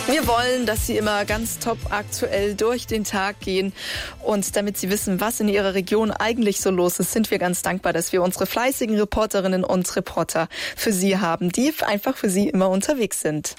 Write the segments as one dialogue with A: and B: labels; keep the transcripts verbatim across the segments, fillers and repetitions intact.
A: Wir wollen, dass Sie immer ganz top aktuell durch den Tag gehen. Und damit Sie wissen, was in Ihrer Region eigentlich so los ist, sind wir ganz dankbar, dass wir unsere fleißigen Reporterinnen und Reporter für Sie haben, die einfach für Sie immer unterwegs sind.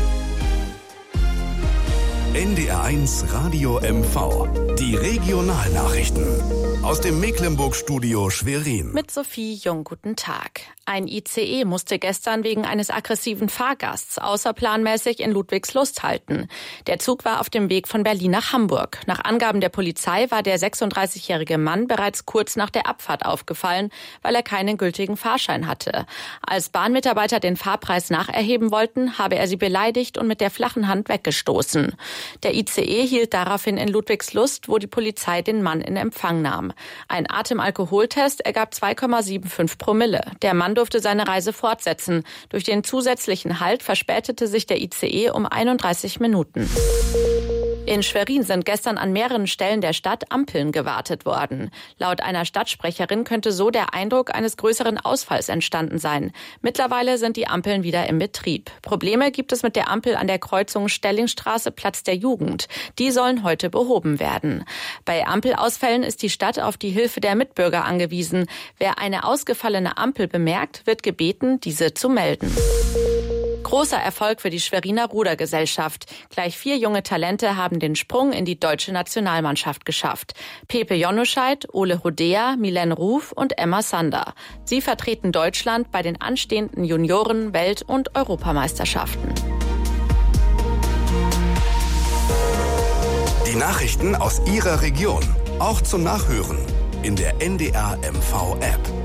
B: N D R eins Radio M V. Die Regionalnachrichten. Aus dem Mecklenburg-Studio Schwerin.
C: Mit Sophie Jung, guten Tag. Ein I C E musste gestern wegen eines aggressiven Fahrgasts außerplanmäßig in Ludwigslust halten. Der Zug war auf dem Weg von Berlin nach Hamburg. Nach Angaben der Polizei war der sechsunddreißigjährige Mann bereits kurz nach der Abfahrt aufgefallen, weil er keinen gültigen Fahrschein hatte. Als Bahnmitarbeiter den Fahrpreis nacherheben wollten, habe er sie beleidigt und mit der flachen Hand weggestoßen. Der I C E hielt daraufhin in Ludwigslust, wo die Polizei den Mann in Empfang nahm. Ein Atemalkoholtest ergab zwei Komma fünfundsiebzig Promille. Der Mann durfte seine Reise fortsetzen. Durch den zusätzlichen Halt verspätete sich der I C E um einunddreißig Minuten. In Schwerin sind gestern an mehreren Stellen der Stadt Ampeln gewartet worden. Laut einer Stadtsprecherin könnte so der Eindruck eines größeren Ausfalls entstanden sein. Mittlerweile sind die Ampeln wieder im Betrieb. Probleme gibt es mit der Ampel an der Kreuzung Stellingstraße Platz der Jugend. Die sollen heute behoben werden. Bei Ampelausfällen ist die Stadt auf die Hilfe der Mitbürger angewiesen. Wer eine ausgefallene Ampel bemerkt, wird gebeten, diese zu melden. Großer Erfolg für die Schweriner Rudergesellschaft. Gleich vier junge Talente haben den Sprung in die deutsche Nationalmannschaft geschafft. Pepe Jonuscheid, Ole Hodea, Milen Ruf und Emma Sander. Sie vertreten Deutschland bei den anstehenden Junioren-, Welt- und Europameisterschaften.
B: Die Nachrichten aus Ihrer Region, auch zum Nachhören in der N D R M V App.